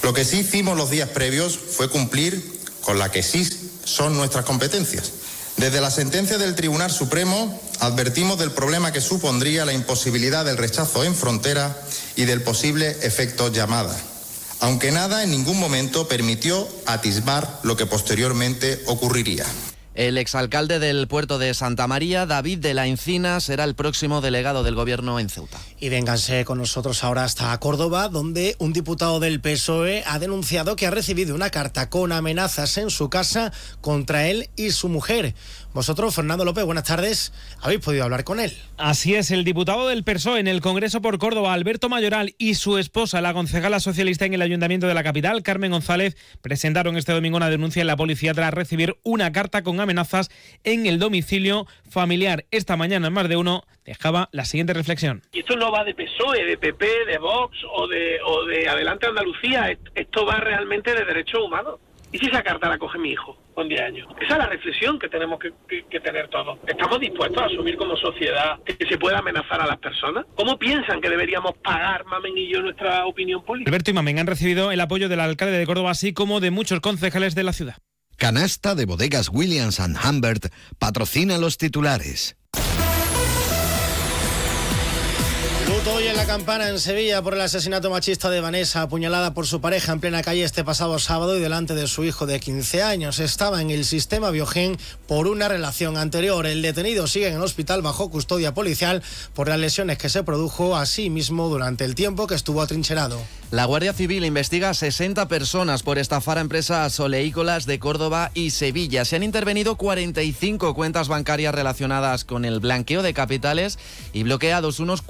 Lo que sí hicimos los días previos fue cumplir con la que sí son nuestras competencias. Desde la sentencia del Tribunal Supremo advertimos del problema que supondría la imposibilidad del rechazo en frontera y del posible efecto llamada, aunque nada en ningún momento permitió atisbar lo que posteriormente ocurriría. El exalcalde del puerto de Santa María, David de la Encina, será el próximo delegado del Gobierno en Ceuta. Y vénganse con nosotros ahora hasta Córdoba, donde un diputado del PSOE ha denunciado que ha recibido una carta con amenazas en su casa contra él y su mujer. Vosotros, Fernando López, buenas tardes, habéis podido hablar con él. Así es, el diputado del PSOE en el Congreso por Córdoba, Alberto Mayoral, y su esposa, la concejala socialista en el Ayuntamiento de la capital, Carmen González, presentaron este domingo una denuncia en la policía tras recibir una carta con amenazas en el domicilio familiar. Esta mañana, en Más de Uno, dejaba la siguiente reflexión. Y esto no va de PSOE, de PP, de Vox o de Adelante Andalucía, esto va realmente de derechos humanos. ¿Y si esa carta la coge mi hijo con 10 años? Esa es la reflexión que tenemos que tener todos. ¿Estamos dispuestos a asumir como sociedad que se pueda amenazar a las personas? ¿Cómo piensan que deberíamos pagar, Mamen y yo, nuestra opinión política? Alberto y Mamen han recibido el apoyo del alcalde de Córdoba, así como de muchos concejales de la ciudad. Canasta de Bodegas Williams & Humbert patrocina los titulares. Luto hoy en La Campana, en Sevilla, por el asesinato machista de Vanessa, apuñalada por su pareja en plena calle este pasado sábado y delante de su hijo de 15 años. Estaba en el sistema Biogen por una relación anterior. El detenido sigue en el hospital bajo custodia policial por las lesiones que se produjo a sí mismo durante el tiempo que estuvo atrincherado. La Guardia Civil investiga a 60 personas por estafar a empresas oleícolas de Córdoba y Sevilla. Se han intervenido 45 cuentas bancarias relacionadas con el blanqueo de capitales y bloqueados unos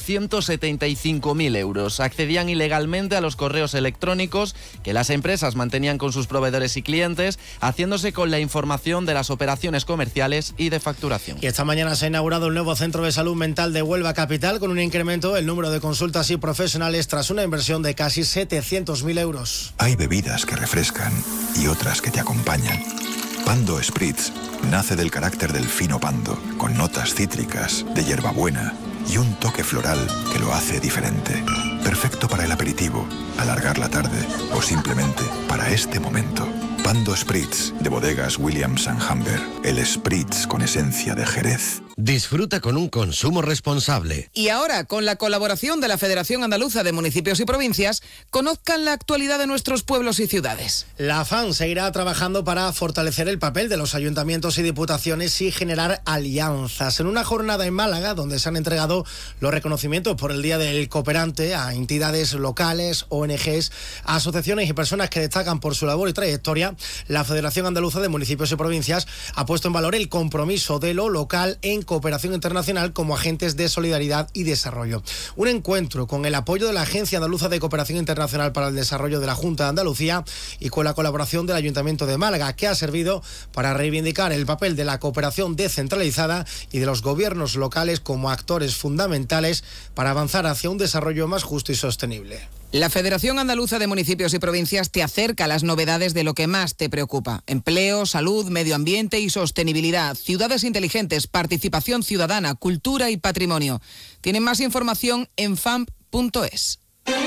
475.000 euros. Accedían ilegalmente a los correos electrónicos que las empresas mantenían con sus proveedores y clientes, haciéndose con la información de las operaciones comerciales y de facturación. Y esta mañana se ha inaugurado el nuevo Centro de Salud Mental de Huelva Capital, con un incremento del número de consultas y profesionales tras una inversión de casi 700.000 euros. Hay bebidas que refrescan y otras que te acompañan. Pando Spritz nace del carácter del fino pando, con notas cítricas, de hierbabuena y un toque floral que lo hace diferente. Perfecto para el aperitivo, alargar la tarde o simplemente para este momento. Pando Spritz, de Bodegas Williams & Humbert. El Spritz con esencia de Jerez. Disfruta con un consumo responsable. Y ahora, con la colaboración de la Federación Andaluza de Municipios y Provincias, conozcan la actualidad de nuestros pueblos y ciudades. La FAN seguirá trabajando para fortalecer el papel de los ayuntamientos y diputaciones y generar alianzas. En una jornada en Málaga, donde se han entregado los reconocimientos por el Día del Cooperante a entidades locales, ONGs, asociaciones y personas que destacan por su labor y trayectoria, la Federación Andaluza de Municipios y Provincias ha puesto en valor el compromiso de lo local en cooperación internacional como agentes de solidaridad y desarrollo. Un encuentro con el apoyo de la Agencia Andaluza de Cooperación Internacional para el Desarrollo de la Junta de Andalucía y con la colaboración del Ayuntamiento de Málaga, que ha servido para reivindicar el papel de la cooperación descentralizada y de los gobiernos locales como actores fundamentales para avanzar hacia un desarrollo más justo y sostenible. La Federación Andaluza de Municipios y Provincias te acerca a las novedades de lo que más te preocupa: empleo, salud, medio ambiente y sostenibilidad, ciudades inteligentes, participación ciudadana, cultura y patrimonio. Tienen más información en famp.es.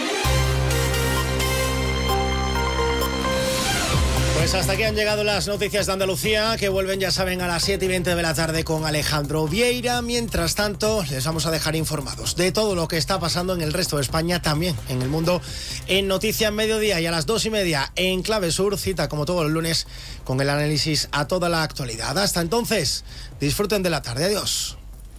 Pues hasta aquí han llegado las noticias de Andalucía, que vuelven, ya saben, a las 7:20 de la tarde con Alejandro Vieira. Mientras tanto, les vamos a dejar informados de todo lo que está pasando en el resto de España, también en el mundo, en Noticias Mediodía. Y a las 2:30 en Clave Sur, cita como todos los lunes con el análisis a toda la actualidad. Hasta entonces, disfruten de la tarde. Adiós.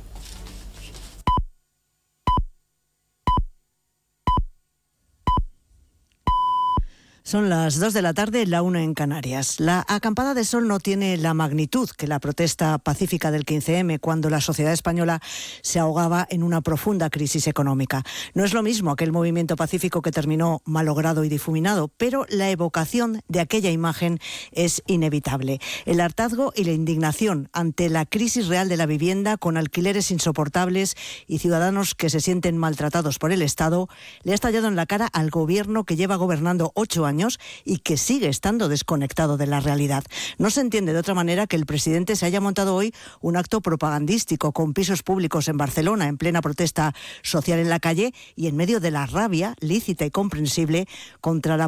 Son las 2 de la tarde, la 1 en Canarias. La acampada de sol no tiene la magnitud que la protesta pacífica del 15M, cuando la sociedad española se ahogaba en una profunda crisis económica. No es lo mismo aquel movimiento pacífico que terminó malogrado y difuminado, pero la evocación de aquella imagen es inevitable. El hartazgo y la indignación ante la crisis real de la vivienda, con alquileres insoportables y ciudadanos que se sienten maltratados por el Estado, le ha estallado en la cara al gobierno que lleva gobernando 8 años y que sigue estando desconectado de la realidad. No se entiende de otra manera que el presidente se haya montado hoy un acto propagandístico con pisos públicos en Barcelona, en plena protesta social en la calle y en medio de la rabia lícita y comprensible contra la